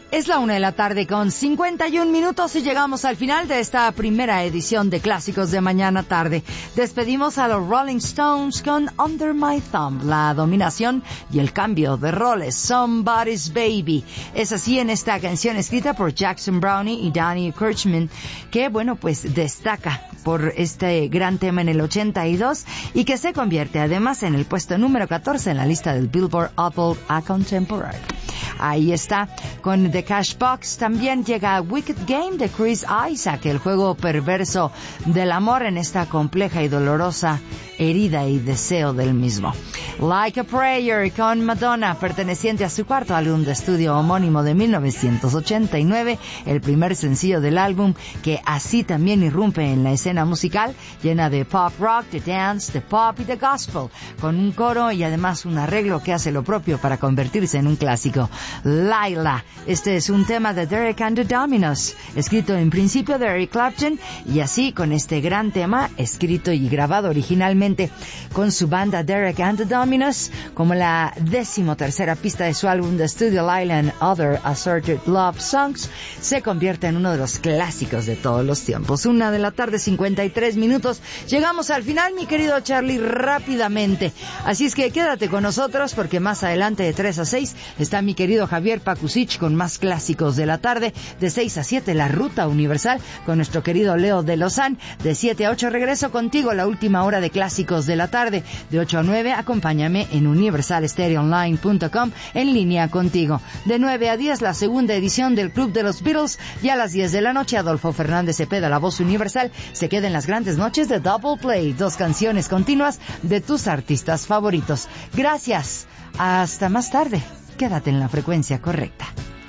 Es la 1:51 p.m. y llegamos al final de esta primera edición de Clásicos de Mañana Tarde. Despedimos a los Rolling Stones con Under My Thumb, la dominación y el cambio de roles. Somebody's Baby. Es así en esta canción escrita por Jackson Brownie y Danny Kirchman, que bueno, pues destaca por este gran tema en el 82 y que se convierte además en el puesto número 14 en la lista del Billboard Adult a Contemporary. Ahí está, con The Cashbox también llega Wicked Game de Chris Isaac, el juego perverso del amor en esta compleja y dolorosa herida y deseo del mismo. Like a Prayer con Madonna, perteneciente a su cuarto álbum de estudio homónimo de 1989, el primer sencillo del álbum, que así también irrumpe en la escena musical, llena de pop rock, de dance, de pop y de gospel, con un coro y además un arreglo que hace lo propio para convertirse en un clásico. Laila, este es un tema de Derek and the Dominos, escrito en principio de Eric Clapton, y así con este gran tema, escrito y grabado originalmente con su banda Derek and the Dominos, como la 13ª pista de su álbum de estudio Laila and Other Assorted Love Songs, se convierte en uno de los clásicos de todos los tiempos. 1:53 p.m. Llegamos al final, mi querido Charlie, rápidamente. Así es que quédate con nosotros, porque más adelante de 3 a 6 está mi querido Javier Pakusich con más clásicos de la tarde. De 6 a 7 La Ruta Universal con nuestro querido Leo de Lozán. De 7 a 8 regreso contigo, la última hora de clásicos de la tarde. De 8 a 9 acompáñame en universalstereoonline.com, en línea contigo. De 9 a 10 la segunda edición del Club de los Beatles, y a las 10 de la noche Adolfo Fernández Cepeda, la voz universal, se queda en las grandes noches de Double Play, 2 canciones continuas de tus artistas favoritos. Gracias, hasta más tarde. Quédate en la frecuencia correcta.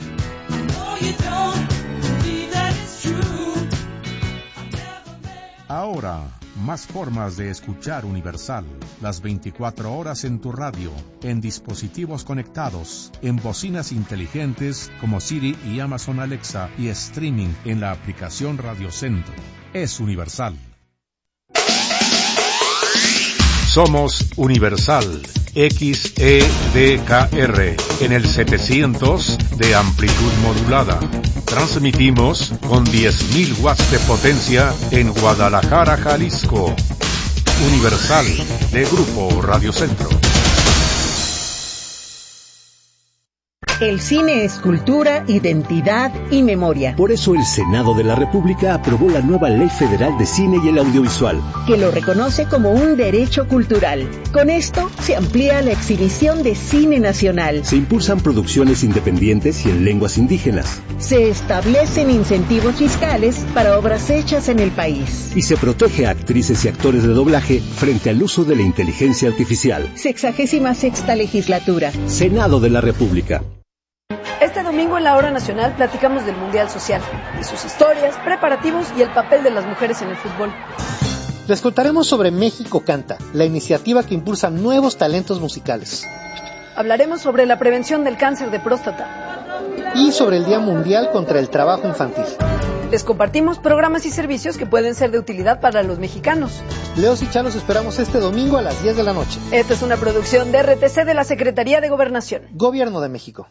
Ahora, más formas de escuchar Universal. Las 24 horas en tu radio, en dispositivos conectados, en bocinas inteligentes como Siri y Amazon Alexa, y streaming en la aplicación Radio Centro. Es Universal. Somos Universal XEDKR en el 700 de amplitud modulada. Transmitimos con 10.000 watts de potencia en Guadalajara, Jalisco. Universal, de Grupo Radio Centro. El cine es cultura, identidad y memoria. Por eso el Senado de la República aprobó la nueva Ley Federal de Cine y el Audiovisual, que lo reconoce como un derecho cultural. Con esto se amplía la exhibición de cine nacional. Se impulsan producciones independientes y en lenguas indígenas. Se establecen incentivos fiscales para obras hechas en el país. Y se protege a actrices y actores de doblaje frente al uso de la inteligencia artificial. 66ª legislatura. Senado de la República. Este domingo en la Hora Nacional platicamos del Mundial Social, de sus historias, preparativos y el papel de las mujeres en el fútbol. Les contaremos sobre México Canta, la iniciativa que impulsa nuevos talentos musicales. Hablaremos sobre la prevención del cáncer de próstata. Y sobre el Día Mundial contra el Trabajo Infantil. Les compartimos programas y servicios que pueden ser de utilidad para los mexicanos. Leos y Chá los esperamos este domingo a las 10 de la noche. Esta es una producción de RTC de la Secretaría de Gobernación. Gobierno de México.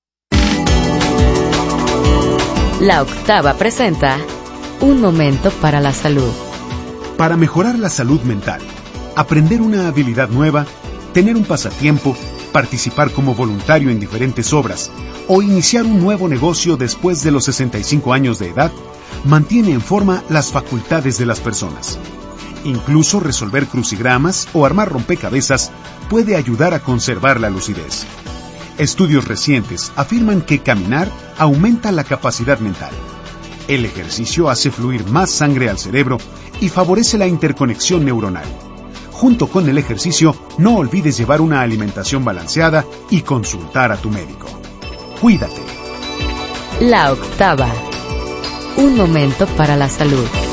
La Octava presenta Un Momento para la Salud. Para mejorar la salud mental, aprender una habilidad nueva, tener un pasatiempo, participar como voluntario en diferentes obras o iniciar un nuevo negocio después de los 65 años de edad, mantiene en forma las facultades de las personas. Incluso resolver crucigramas o armar rompecabezas puede ayudar a conservar la lucidez. Estudios recientes afirman que caminar aumenta la capacidad mental. El ejercicio hace fluir más sangre al cerebro y favorece la interconexión neuronal. Junto con el ejercicio, no olvides llevar una alimentación balanceada y consultar a tu médico. Cuídate. La Octava. Un momento para la salud.